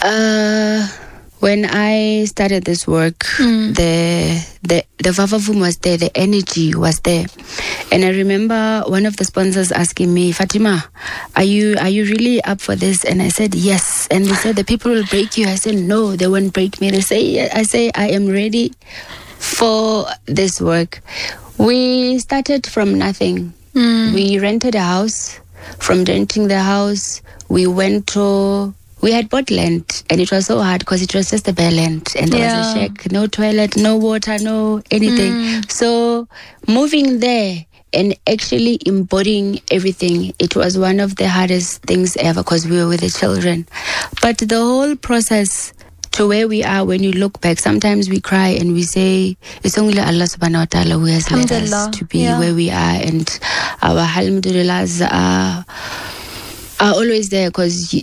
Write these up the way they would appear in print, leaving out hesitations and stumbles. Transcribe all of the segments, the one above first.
When I started this work, the vavavum was there, the energy was there. And I remember one of the sponsors asking me, Fatima, are you really up for this? And I said, yes. And they said, the people will break you. I said, no, they won't break me. I say, I am ready for this work. We started from nothing. We rented a house. From renting the house, we had bought land, and it was so hard because it was just a bare land, and there was a shack, no toilet, no water, no anything. So moving there and actually embodying everything, it was one of the hardest things ever because we were with the children. But the whole process to where we are, when you look back, sometimes we cry and we say, it's only Allah subhanahu wa ta'ala who has led us to be where we are, and our alhamdulillahs are always there, because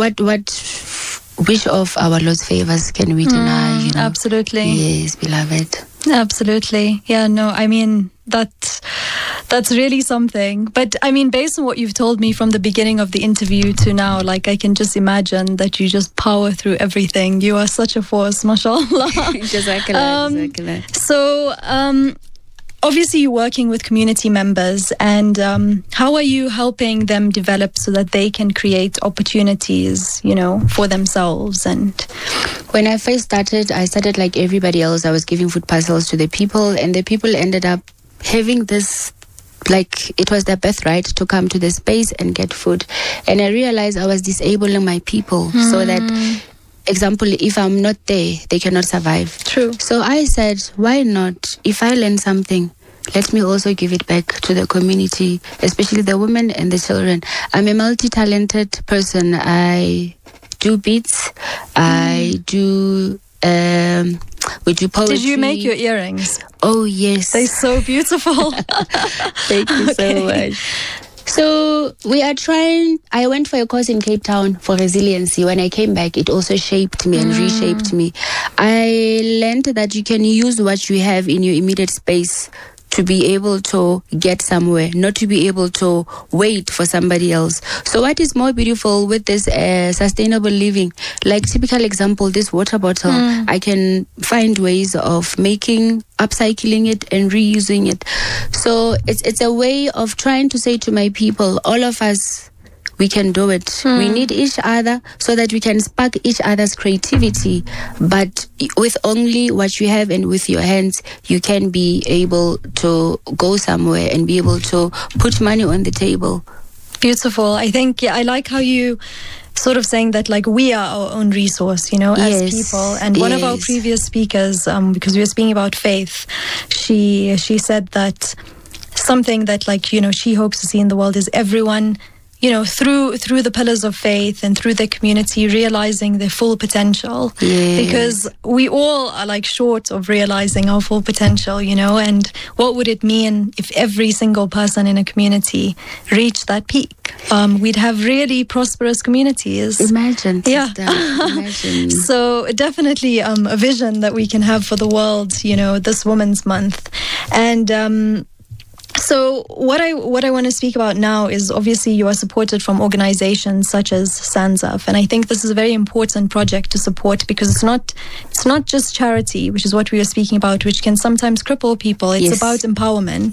which of our Lord's favors can we deny? You know? Absolutely. Yes, beloved. Absolutely. Yeah, no, I mean, that's really something. But I mean, based on what you've told me from the beginning of the interview to now, like, I can just imagine that you just power through everything. You are such a force, mashallah. Jazakallah. So, obviously you're working with community members, and how are you helping them develop so that they can create opportunities, you know, for themselves? And when I first started, I started like everybody else. I was giving food parcels to the people, and the people ended up having this, like, it was their birthright to come to the space and get food. And I realized I was disabling my people so that, example, if I'm not there, they cannot survive. True. So I said, why not? If I learn something, let me also give it back to the community, especially the women and the children. I'm a multi-talented person. I do beats. I do... we do poetry. Did you make your earrings? Oh, yes. They're so beautiful. Thank you so much. So we are trying. I went for a course in Cape Town for resiliency. When I came back, it also shaped me and reshaped me. I learned that you can use what you have in your immediate space to be able to get somewhere, not to be able to wait for somebody else. So what is more beautiful with this sustainable living? Like, typical example, this water bottle, I can find ways of upcycling it and reusing it. So it's a way of trying to say to my people, all of us, we can do it. We need each other so that we can spark each other's creativity. But with only what you have and with your hands, you can be able to go somewhere and be able to put money on the table. Beautiful. I think, I like how you sort of saying that, like, we are our own resource, you know, as people. And one of our previous speakers, because we were speaking about faith, she said that something that, like, you know, she hopes to see in the world is everyone, you know, through the pillars of faith and through the community, realizing their full potential. Because we all are, like, short of realizing our full potential, you know. And what would it mean if every single person in a community reached that peak? We'd have really prosperous communities. Imagine. Imagine. So definitely a vision that we can have for the world, you know, this Women's Month. And so what I want to speak about now is, obviously you are supported from organizations such as SANZAF, and I think this is a very important project to support, because it's not just charity, which is what we were speaking about, which can sometimes cripple people. It's about empowerment.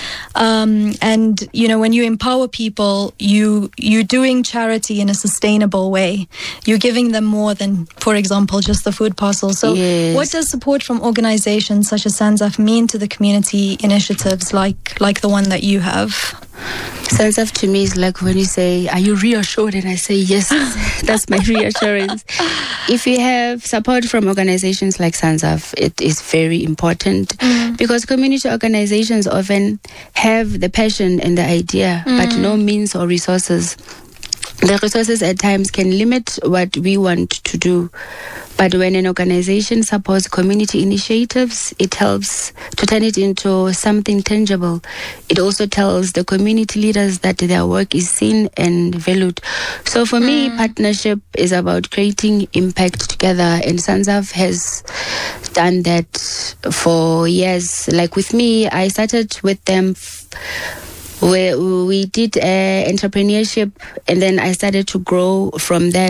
And you know, when you empower people, you're doing charity in a sustainable way. You're giving them more than, for example, just the food parcel. So what does support from organizations such as SANZAF mean to the community initiatives like the one that you have? SANZAF to me is like when you say, are you reassured? And I say, yes, that's my reassurance. If you have support from organizations like SANZAF, it is very important, because community organizations often have the passion and the idea, but no means or resources. The resources at times can limit what we want to do. But when an organization supports community initiatives, it helps to turn it into something tangible. It also tells the community leaders that their work is seen and valued. So for me, partnership is about creating impact together, and SANZAF has done that for years. Like with me, I started with them where we did entrepreneurship, and then I started to grow from that.